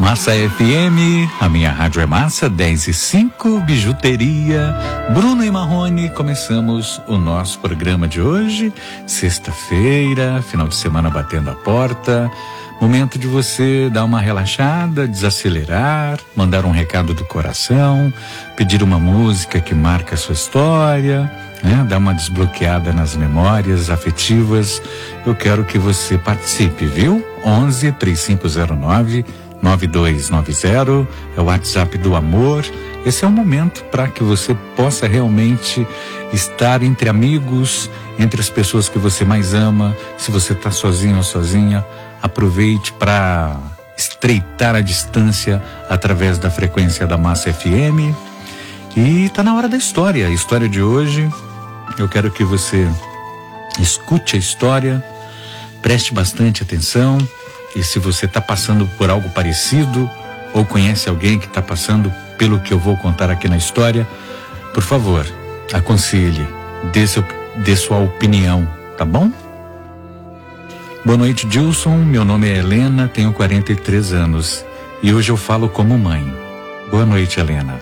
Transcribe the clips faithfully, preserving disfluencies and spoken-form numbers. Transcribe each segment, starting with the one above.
Massa F M, a minha rádio é Massa, dez e cinco, bijuteria, Bruno e Marrone. Começamos o nosso programa de hoje, sexta-feira, final de semana batendo a porta. Momento de você dar uma relaxada, desacelerar, mandar um recado do coração, pedir uma música que marca a sua história, né? Dar uma desbloqueada nas memórias afetivas. Eu quero que você participe, viu? onze, três cinco zero nove, nove dois nove zero é o WhatsApp do amor. Esse é o momento para que você possa realmente estar entre amigos, entre as pessoas que você mais ama. Se você está sozinho ou sozinha, aproveite para estreitar a distância através da frequência da Massa F M. E está na hora da história. A história de hoje, eu quero que você escute a história, preste bastante atenção. E se você está passando por algo parecido ou conhece alguém que está passando pelo que eu vou contar aqui na história, por favor, aconselhe, dê, seu, dê sua opinião, tá bom? Boa noite, Dilson. Meu nome é Helena, tenho quarenta e três anos e hoje eu falo como mãe. Boa noite, Helena.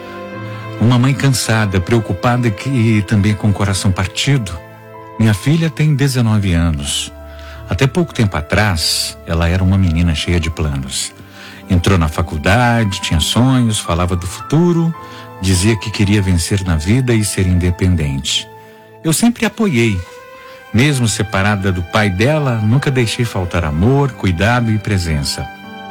Uma mãe cansada, preocupada e também com o coração partido. Minha filha tem dezenove anos. Até pouco tempo atrás, ela era uma menina cheia de planos. Entrou na faculdade, tinha sonhos, falava do futuro, dizia que queria vencer na vida e ser independente. Eu sempre apoiei. Mesmo separada do pai dela, nunca deixei faltar amor, cuidado e presença.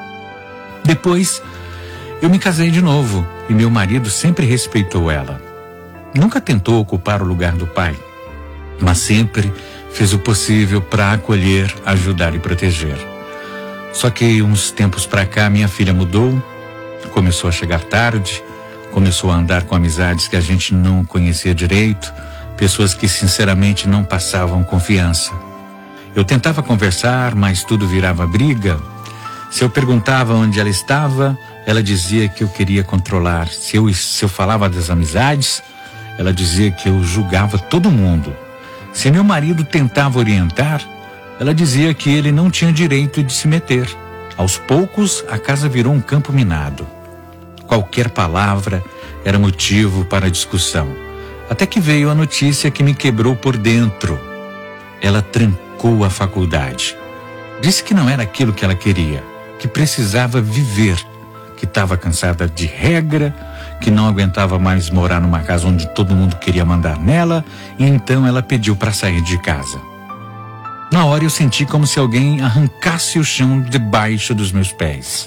Depois, eu me casei de novo e meu marido sempre respeitou ela. Nunca tentou ocupar o lugar do pai, mas sempre fez o possível para acolher, ajudar e proteger. Só que uns tempos para cá minha filha mudou, começou a chegar tarde, começou a andar com amizades que a gente não conhecia direito, pessoas que sinceramente não passavam confiança. Eu tentava conversar, mas tudo virava briga. Se eu perguntava onde ela estava, ela dizia que eu queria controlar. Se eu, se eu falava das amizades, ela dizia que eu julgava todo mundo. Se meu marido tentava orientar, ela dizia que ele não tinha direito de se meter. Aos poucos, a casa virou um campo minado. Qualquer palavra era motivo para discussão. Até que veio a notícia que me quebrou por dentro. Ela trancou a faculdade. Disse que não era aquilo que ela queria, que precisava viver, que estava cansada de regra, que não aguentava mais morar numa casa onde todo mundo queria mandar nela, e então ela pediu para sair de casa. Na hora eu senti como se alguém arrancasse o chão debaixo dos meus pés.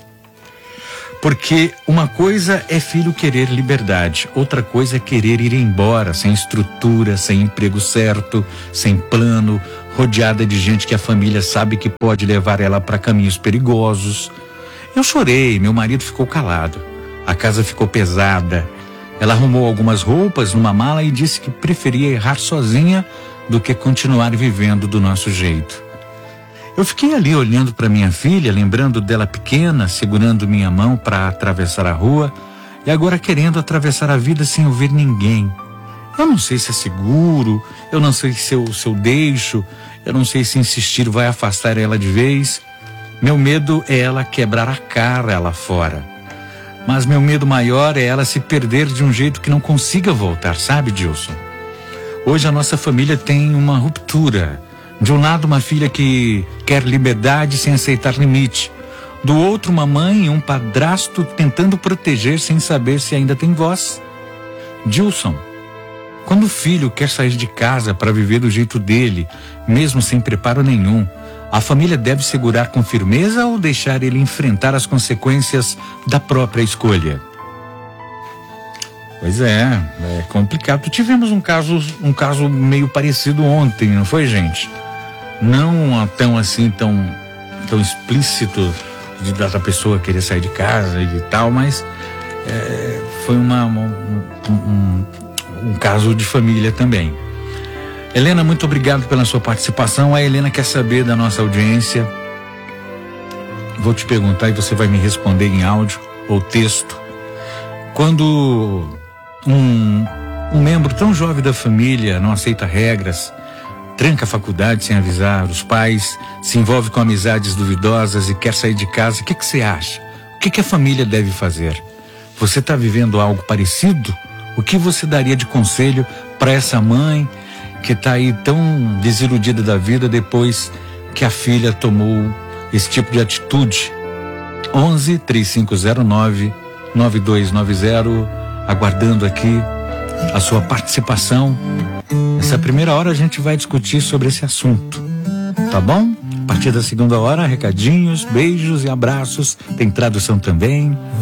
Porque uma coisa é filho querer liberdade, outra coisa é querer ir embora, sem estrutura, sem emprego certo, sem plano, rodeada de gente que a família sabe que pode levar ela para caminhos perigosos. Eu chorei, meu marido ficou calado. A casa ficou pesada. Ela arrumou algumas roupas numa mala e disse que preferia errar sozinha do que continuar vivendo do nosso jeito. Eu fiquei ali olhando para minha filha, lembrando dela pequena, segurando minha mão para atravessar a rua e agora querendo atravessar a vida sem ouvir ninguém. Eu não sei se é seguro, eu não sei se eu, se eu deixo, eu não sei se insistir vai afastar ela de vez. Meu medo é ela quebrar a cara lá fora. Mas meu medo maior é ela se perder de um jeito que não consiga voltar, sabe, Dilson? Hoje a nossa família tem uma ruptura. De um lado, uma filha que quer liberdade sem aceitar limite. Do outro, uma mãe e um padrasto tentando proteger sem saber se ainda tem voz. Dilson, quando o filho quer sair de casa para viver do jeito dele, mesmo sem preparo nenhum, a família deve segurar com firmeza ou deixar ele enfrentar as consequências da própria escolha? Pois é, é complicado. Tivemos um caso, um caso meio parecido ontem, não foi, gente? Não tão assim, tão, tão explícito de da pessoa querer sair de casa e tal, mas é, foi uma, um, um, um caso de família também. Helena, muito obrigado pela sua participação. A Helena quer saber da nossa audiência. Vou te perguntar e você vai me responder em áudio ou texto. Quando um, um membro tão jovem da família não aceita regras, tranca a faculdade sem avisar os pais, se envolve com amizades duvidosas e quer sair de casa, o que que você acha? O que que a família deve fazer? Você está vivendo algo parecido? O que você daria de conselho para essa mãe que está aí tão desiludida da vida depois que a filha tomou esse tipo de atitude? onze, três cinco zero nove, nove dois nove zero, aguardando aqui a sua participação. Nessa primeira hora a gente vai discutir sobre esse assunto, tá bom? A partir da segunda hora, recadinhos, beijos e abraços, tem tradução também.